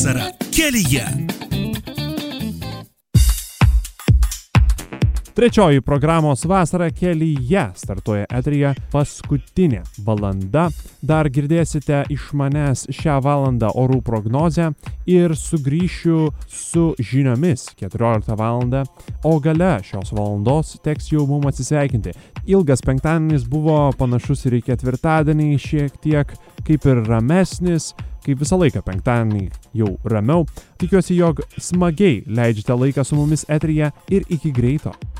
Vasara kelyje. Trečioji programos Vasara kelyje startuoja eteryje paskutinė valanda. Dar girdėsite iš manęs šią valandą orų prognozę ir sugrįšiu su žiniomis 14 valandą, o gale šios valandos teks jau mums atsisveikinti. Ilgas penktadienis buvo panašus ir į ketvirtadienį, šiek tiek kaip ir ramesnis, kaip visą laiką penktadienį jau ramiau. Tikiuosi, jog smagiai leidžiate laiką su mumis eteryje ir iki greito.